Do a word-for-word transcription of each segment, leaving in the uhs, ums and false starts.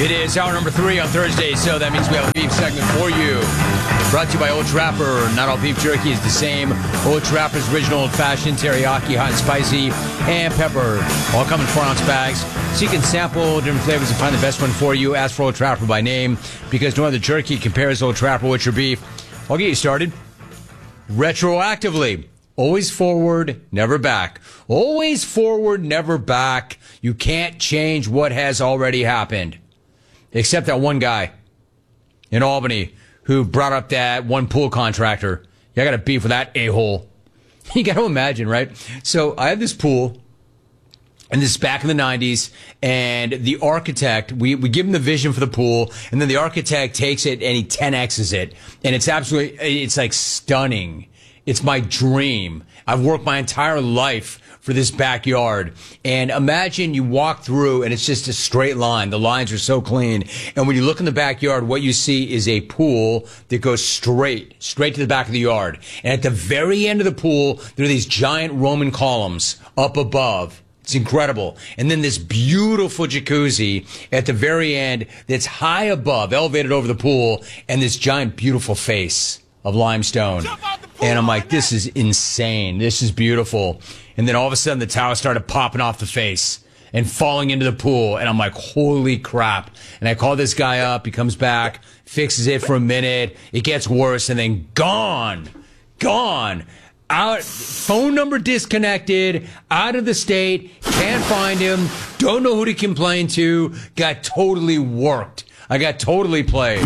It is hour number three on Thursday, so that means we have a beef segment for you. Brought to you by Old Trapper. Not all beef jerky is the same. Old Trapper's original old-fashioned teriyaki, hot and spicy, and pepper. All come in four-ounce bags, so you can sample different flavors and find the best one for you. Ask for Old Trapper by name, because no other jerky compares Old Trapper with your beef. I'll get you started. Retroactively. Always forward, never back. Always forward, never back. You can't change what has already happened. Except that one guy in Albany who brought up that one pool contractor. Yeah, I got a beef with that a-hole. You got to imagine, right? So I had this pool, and this is back in the nineties, and the architect, we, we give him the vision for the pool, and then the architect takes it and he ten X's it. And it's absolutely, it's like stunning. It's my dream. I've worked my entire life for this backyard. And imagine you walk through and it's just a straight line. The lines are so clean. And when you look in the backyard, what you see is a pool that goes straight, straight to the back of the yard. And at the very end of the pool, there are these giant Roman columns up above. It's incredible. And then this beautiful jacuzzi at the very end that's high above, elevated over the pool, and this giant beautiful face of limestone. And I'm like, this is insane. This is beautiful. And then all of a sudden the towel started popping off the face and falling into the pool. And I'm like, holy crap. And I call this guy up. He comes back, fixes it for a minute. It gets worse, and then gone. Gone. Out. Phone number disconnected. Out of the state. Can't find him. Don't know who to complain to. Got totally worked. I got totally played.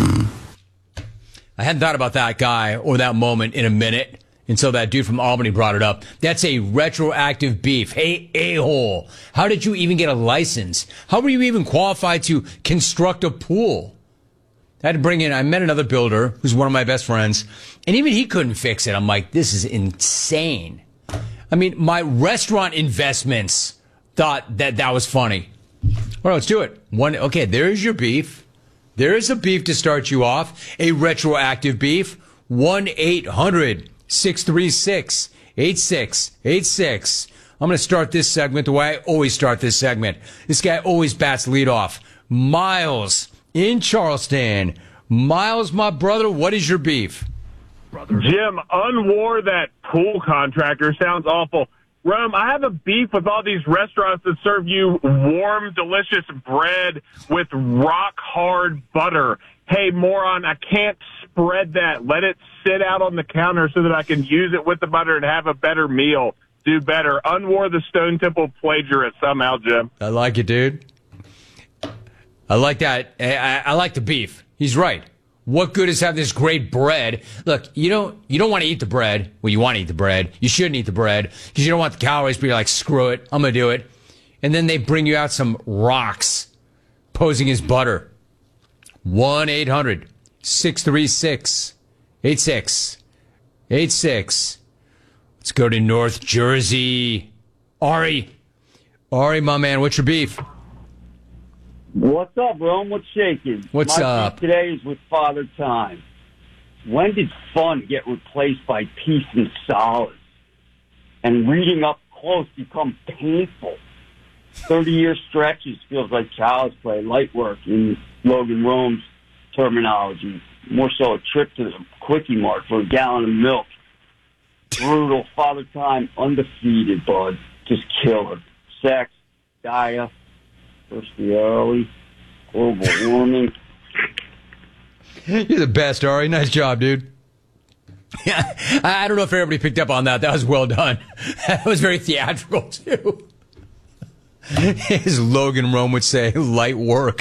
I hadn't thought about that guy or that moment in a minute until that dude from Albany brought it up. That's a retroactive beef. Hey, a-hole, how did you even get a license? How were you even qualified to construct a pool? I had to bring in, I met another builder who's one of my best friends, and even he couldn't fix it. I'm like, this is insane. I mean, my restaurant investments thought that that was funny. Well, let's do it. One, okay, there's your beef. There is a beef to start you off, a retroactive beef. one eight hundred six three six eight six eight six. I'm going to start this segment the way I always start this segment. This guy always bats lead off. Miles in Charleston. Miles, my brother, what is your beef? Jim, unwar that pool contractor. Sounds awful. Rome, I have a beef with all these restaurants that serve you warm, delicious bread with rock-hard butter. Hey, moron, I can't spread that. Let it sit out on the counter so that I can use it with the butter and have a better meal. Do better. Unwar the Stone Temple plagiarist somehow, Jim. I like it, dude. I like that. I, I, I like the beef. He's right. What good is having this great bread? Look, you don't you don't want to eat the bread. Well, you want to eat the bread. You shouldn't eat the bread because you don't want the calories, but you're like, screw it, I'm going to do it. And then they bring you out some rocks posing as butter. one eight hundred six three six eight six eight six. Let's go to North Jersey. Ari. Ari, my man, what's your beef? What's up, Rome? What's shaking? What's My up? beef today is with Father Time. When did fun get replaced by peace and solace? And reading up close become painful. thirty-year stretches feels like child's play, light work in Logan Rome's terminology. More so a trip to the Quickie Mart for a gallon of milk. Brutal. Father Time, undefeated, bud. Just killer. Sex, Gaia, first the early, global warming. You're the best, Ari. Nice job, dude. Yeah, I I don't know if everybody picked up on that. That was well done. That was very theatrical, too. As Logan Rome would say, light work.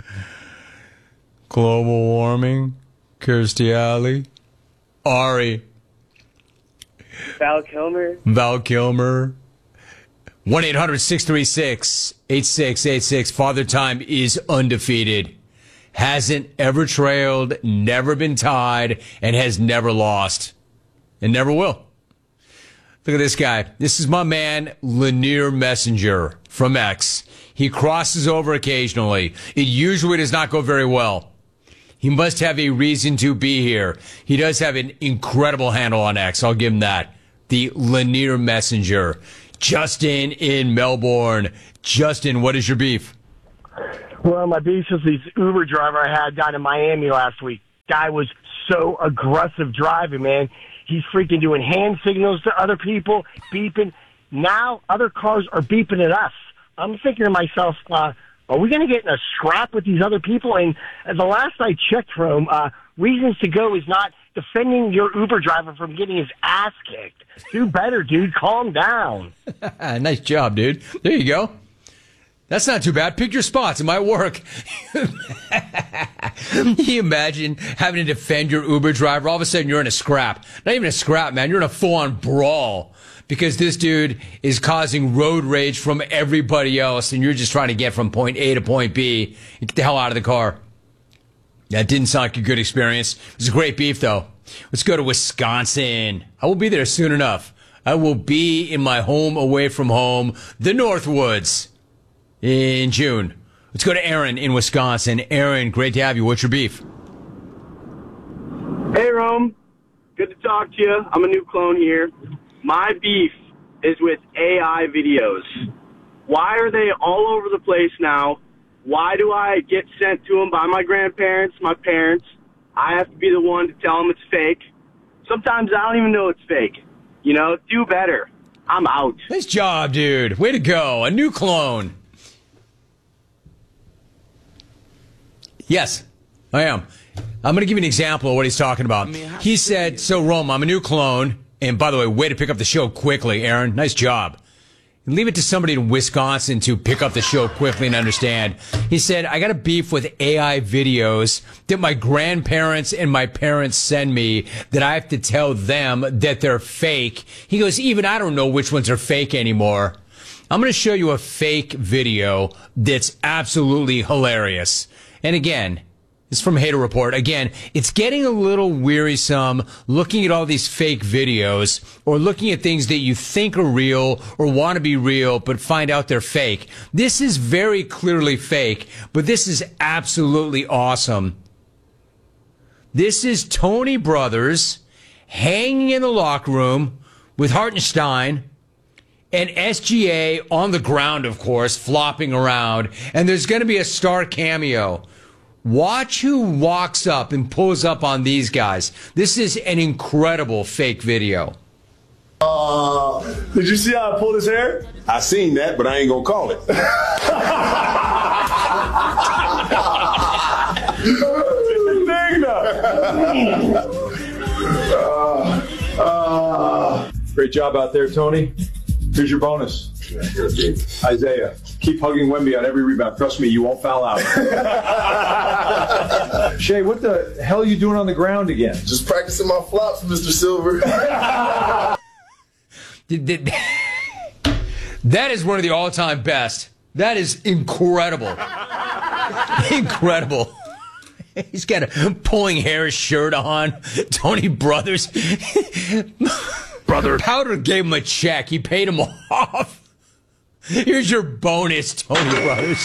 Global warming, Kirstie Alley, Ari. Val Kilmer. Val Kilmer. one eight hundred six three six eight six eight six. Father Time is undefeated. Hasn't ever trailed, never been tied, and has never lost. And never will. Look at this guy. This is my man, Lanier Messenger from X. He crosses over occasionally. It usually does not go very well. He must have a reason to be here. He does have an incredible handle on X. I'll give him that. The Lanier Messenger. Justin in Melbourne. Justin, what is your beef? Well, my beef is this Uber driver I had down in Miami last week. Guy was so aggressive driving, man. He's freaking doing hand signals to other people, beeping. Now other cars are beeping at us. I'm thinking to myself, uh, are we going to get in a scrap with these other people? And uh, the last I checked from, uh, Reasons to Go is not defending your Uber driver from getting his ass kicked. Do better, dude. Calm down. Nice job, dude. There you go. That's not too bad. Pick your spots. It might work. Can you imagine having to defend your Uber driver? All of a sudden, you're in a scrap. Not even a scrap, man. You're in a full-on brawl because this dude is causing road rage from everybody else, and you're just trying to get from point A to point B. Get the hell out of the car. That didn't sound like a good experience. It was a great beef, though. Let's go to Wisconsin. I will be there soon enough. I will be in my home away from home, the Northwoods, in June. Let's go to Aaron in Wisconsin. Aaron, great to have you. What's your beef? Hey, Rome. Good to talk to you. I'm a new clone here. My beef is with A I videos. Why are they all over the place now? Why do I get sent to them by my grandparents, my parents? I have to be the one to tell them it's fake. Sometimes I don't even know it's fake. You know, do better. I'm out. Nice job, dude. Way to go. A new clone. Yes, I am. I'm going to give you an example of what he's talking about. He said, so, Rome, I'm a new clone. And by the way, way to pick up the show quickly, Aaron. Nice job. Leave it to somebody in Wisconsin to pick up the show quickly and understand. He said, I got a beef with A I videos that my grandparents and my parents send me that I have to tell them that they're fake. He goes, even I don't know which ones are fake anymore. I'm going to show you a fake video that's absolutely hilarious. And again, it's from Hater Report. Again, it's getting a little wearisome looking at all these fake videos or looking at things that you think are real or want to be real but find out they're fake. This is very clearly fake, but this is absolutely awesome. This is Tony Brothers hanging in the locker room with Hartenstein and S G A on the ground, of course, flopping around. And there's going to be a star cameo. Watch who walks up and pulls up on these guys. This is an incredible fake video. Uh, did you see how I pulled his hair? I seen that, but I ain't gonna call it. uh, uh, Great job out there, Tony. Here's your bonus. Isaiah, keep hugging Wemby on every rebound. Trust me, you won't foul out. Shay, what the hell are you doing on the ground again? Just practicing my flops, Mister Silver. That is one of the all-time best. That is incredible. Incredible. He's got a pulling hair shirt on. Tony Brothers. Brother. Powder gave him a check. He paid him off. Here's your bonus, Tony Brothers.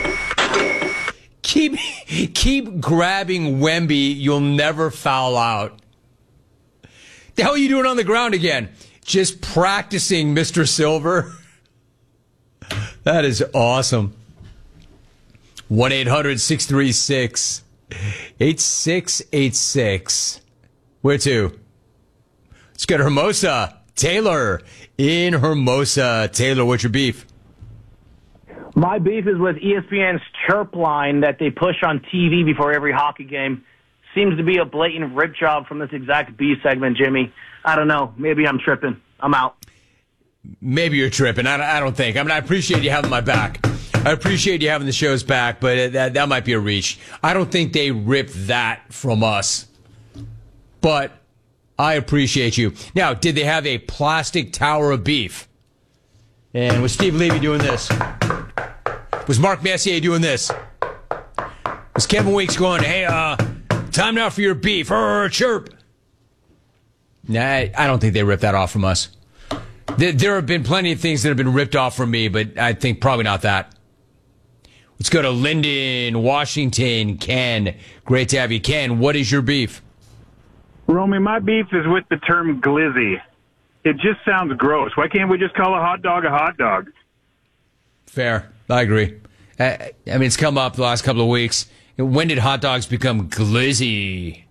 Keep keep grabbing Wemby. You'll never foul out. The hell are you doing on the ground again? Just practicing, Mister Silver. That is awesome. one eight hundred six three six eight six eight six. Where to? Let's go to Hermosa. Taylor in Hermosa. Taylor, what's your beef? My beef is with E S P N's chirp line that they push on T V before every hockey game. Seems to be a blatant rip job from this exact B segment, Jimmy. I don't know. Maybe I'm tripping. I'm out. Maybe you're tripping. I, I don't think. I mean, I appreciate you having my back. I appreciate you having the show's back, but that, that might be a reach. I don't think they ripped that from us. But I appreciate you. Now, did they have a plastic tower of beef? And was Steve Levy doing this? Was Mark Messier doing this? Was Kevin Weeks going, hey, uh, time now for your beef. Or chirp. Nah, I don't think they ripped that off from us. There, there have been plenty of things that have been ripped off from me, but I think probably not that. Let's go to Linden, Washington. Ken, great to have you. Ken, what is your beef? Romy, my beef is with the term glizzy. It just sounds gross. Why can't we just call a hot dog a hot dog? Fair. I agree. I mean, it's come up the last couple of weeks. When did hot dogs become glizzy?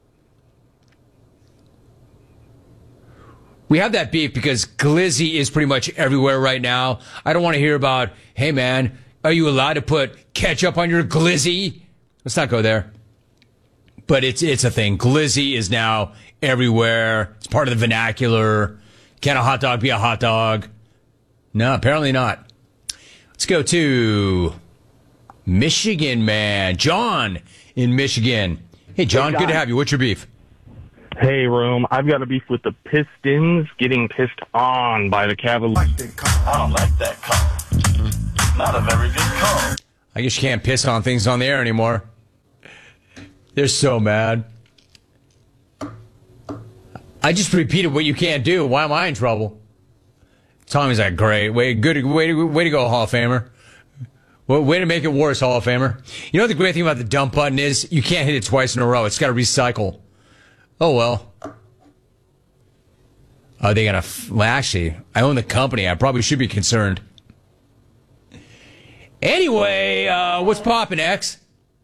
We have that beef because glizzy is pretty much everywhere right now. I don't want to hear about, hey, man, are you allowed to put ketchup on your glizzy? Let's not go there. But it's it's a thing. Glizzy is now everywhere. It's part of the vernacular. Can a hot dog be a hot dog? No, apparently not. Let's go to Michigan, man. John in Michigan. Hey, John, hey, good to have you. What's your beef? Hey, Rome. I've got a beef with the Pistons getting pissed on by the Cavaliers. I don't like that call. Not a very good call. I guess you can't piss on things on the air anymore. They're so mad. I just repeated what you can't do. Why am I in trouble? Tommy's like, great. Way, good, way, to, way to go, Hall of Famer. Way to make it worse, Hall of Famer. You know what the great thing about the dump button is? You can't hit it twice in a row. It's got to recycle. Oh, well. Are they going to... F- well, actually, I own the company. I probably should be concerned. Anyway, uh, what's poppin', X?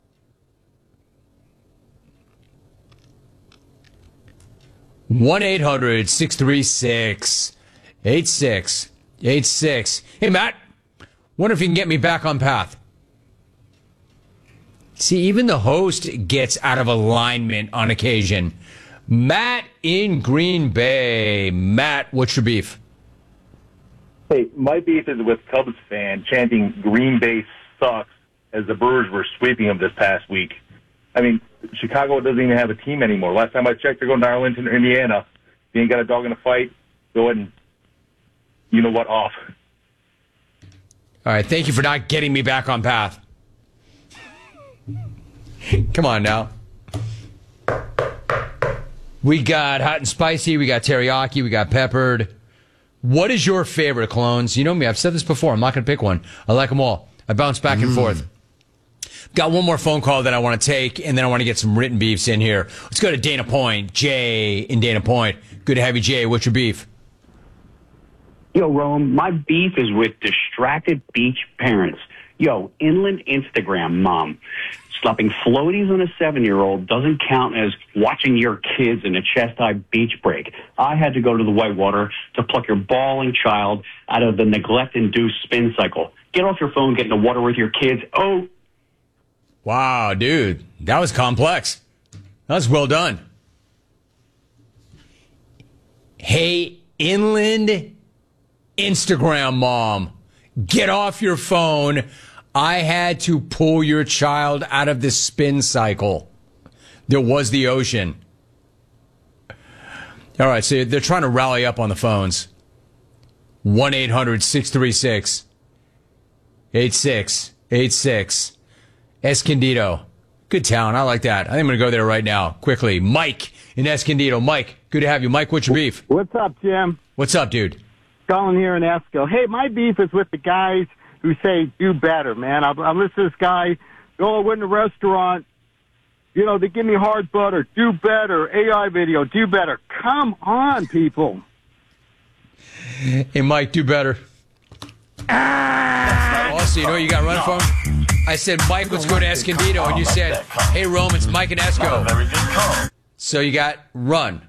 one eight hundred six three six eight six eight six. Hey, Matt. Wonder if you can get me back on path. See, even the host gets out of alignment on occasion. Matt in Green Bay. Matt, what's your beef? Hey, my beef is with Cubs fan chanting Green Bay sucks as the Brewers were sweeping them this past week. I mean, Chicago doesn't even have a team anymore. Last time I checked, they're going to Arlington, Indiana. If you ain't got a dog in a fight, go ahead and, you know what, off. All right, thank you for not getting me back on path. Come on now. We got hot and spicy, we got teriyaki, we got peppered. What is your favorite, clones? You know me, I've said this before. I'm not going to pick one. I like them all. I bounce back and mm. forth. Got one more phone call that I want to take, and then I want to get some written beefs in here. Let's go to Dana Point. Jay in Dana Point. Good to have you, Jay. What's your beef? Yo, Rome, my beef is with distracted beach parents. Yo, inland Instagram mom. Slapping floaties on a seven-year-old doesn't count as watching your kids in a chest-high beach break. I had to go to the whitewater to pluck your bawling child out of the neglect-induced spin cycle. Get off your phone, get in the water with your kids. Oh, wow, dude, that was complex. That was well done. Hey, inland Instagram mom, get off your phone. I had to pull your child out of the spin cycle. There was the ocean. All right, so they're trying to rally up on the phones. one eight hundred six three six eight six eight six. Escondido. Good town. I like that. I think I'm going to go there right now. Quickly. Mike in Escondido. Mike, good to have you. Mike, what's your beef? What's up, Jim? What's up, dude? Colin here in Esco. Hey, my beef is with the guys who say, do better, man. I, I listen to this guy, oh, I went in a restaurant, you know, they give me hard butter. Do better. A I video. Do better. Come on, people. Hey, Mike, do better. Ah! Also, you know what you got run from? I said, Mike, let's go to Escondido. And you said, hey, Rome, it's Mike and Esco. So you got run.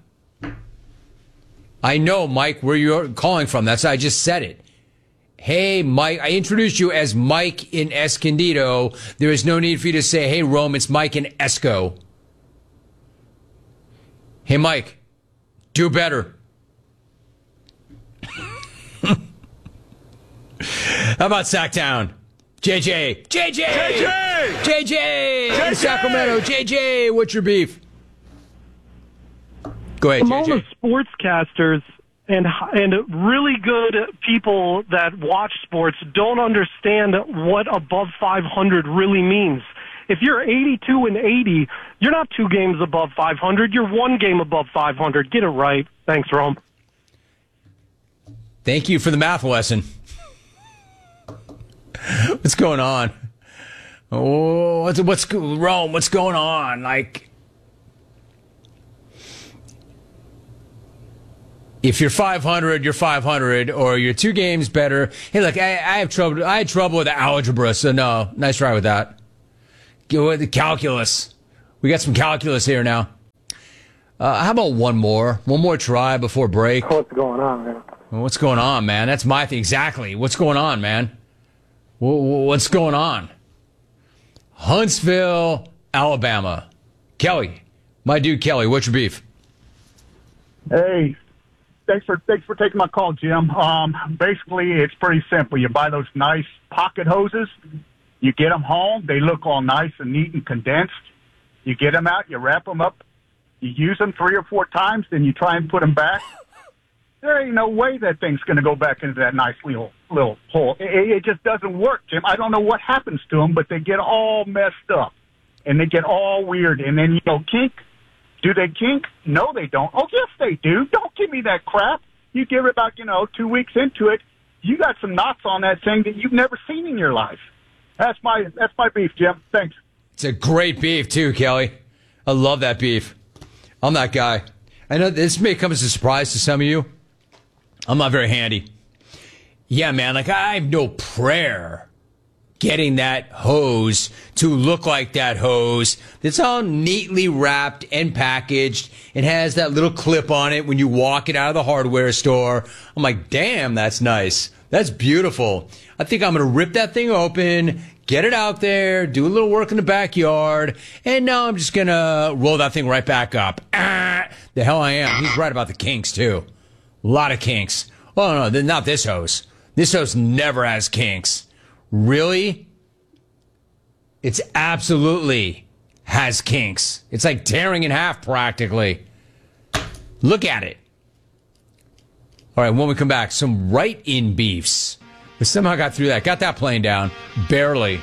I know, Mike, where you're calling from. That's I just said it. Hey, Mike, I introduced you as Mike in Escondido. There is no need for you to say, hey, Rome, it's Mike in Esco. Hey, Mike, do better. How about Sacktown? J J. J J. J J. J J. In Sacramento. J J, what's your beef? Go ahead, Among J J. the sportscasters and and really good people that watch sports don't understand what above five hundred really means. If you're eighty-two and eighty, you're not two games above five hundred. You're one game above five hundred. Get it right. Thanks, Rome. Thank you for the math lesson. What's going on? Oh, what's what's Rome? What's going on? Like, If you're five hundred, you're five hundred, or you're two games better. Hey, look, I, I have trouble. I had trouble with the algebra, so no, nice try with that. Go with the calculus. We got some calculus here now. Uh, how about one more? One more try before break. What's going on, man? What's going on, man? That's my thing. Exactly. What's going on, man? What's going on? Huntsville, Alabama. Kelly, my dude Kelly, what's your beef? Hey, thanks for thanks for taking my call, Jim. Um, basically, it's pretty simple. You buy those nice pocket hoses. You get them home. They look all nice and neat and condensed. You get them out. You wrap them up. You use them three or four times. Then you try and put them back. There ain't no way that thing's going to go back into that nice little little hole. It, it just doesn't work, Jim. I don't know what happens to them, but they get all messed up. And they get all weird. And then, you know, kink. Do they kink? No, they don't. Oh, yes, they do. Don't give me that crap. You give it about, you know, two weeks into it, you got some knots on that thing that you've never seen in your life. That's my that's my beef, Jim. Thanks. It's a great beef, too, Kelly. I love that beef. I'm that guy. I know this may come as a surprise to some of you. I'm not very handy. Yeah, man, like I have no prayer getting that hose to look like that hose. It's all neatly wrapped and packaged. It has that little clip on it when you walk it out of the hardware store. I'm like, damn, that's nice. That's beautiful. I think I'm going to rip that thing open, get it out there, do a little work in the backyard, and now I'm just going to roll that thing right back up. Ah, the hell I am. He's right about the kinks, too. A lot of kinks. Oh, no, not this hose. This hose never has kinks. Really? It's absolutely has kinks. It's like tearing in half practically. Look at it. All right, when we come back, some right-in beefs. We somehow got through that. Got that plane down. Barely.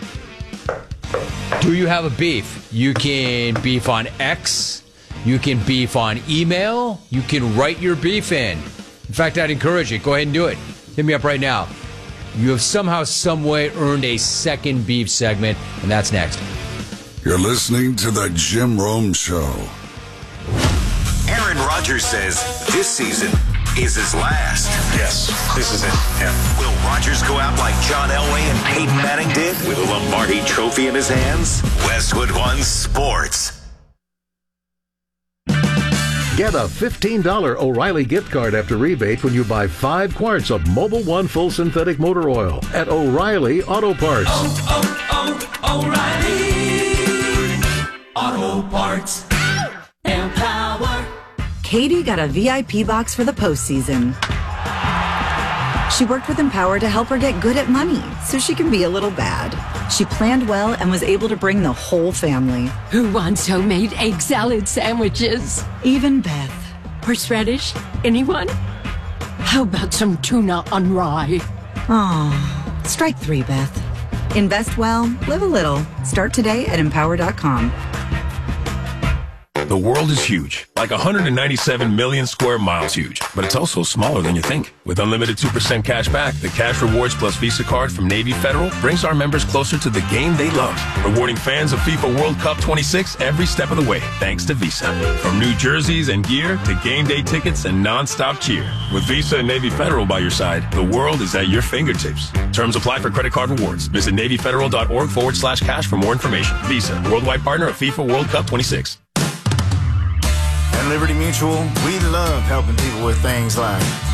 Do you have a beef? You can beef on X. You can beef on email. You can write your beef in. In fact, I'd encourage it. Go ahead and do it. Hit me up right now. You have somehow, some way earned a second beef segment, and that's next. You're listening to The Jim Rome Show. Aaron Rodgers says this season is his last. Yes, this is it. Yeah. Will Rodgers go out like John Elway and Peyton Manning did with a Lombardi trophy in his hands? Westwood One Sports. Get a fifteen dollars O'Reilly gift card after rebate when you buy five quarts of Mobil One Full Synthetic Motor Oil at O'Reilly Auto Parts. Oh, oh, oh, O'Reilly Auto Parts. Empower. Katie got a V I P box for the postseason. She worked with Empower to help her get good at money so she can be a little bad. She planned well and was able to bring the whole family. Who wants homemade egg salad sandwiches? Even Beth. Horseradish? Anyone? How about some tuna on rye? Aw, strike three, Beth. Invest well, live a little. Start today at empower dot com. The world is huge, like one hundred ninety-seven million square miles huge, but it's also smaller than you think. With unlimited two percent cash back, the Cash Rewards Plus Visa card from Navy Federal brings our members closer to the game they love, rewarding fans of FIFA World Cup twenty-six every step of the way, thanks to Visa. From new jerseys and gear to game day tickets and non-stop cheer. With Visa and Navy Federal by your side, the world is at your fingertips. Terms apply for credit card rewards. Visit NavyFederal.org forward slash cash for more information. Visa, worldwide partner of FIFA World Cup twenty-six. At Liberty Mutual, we love helping people with things like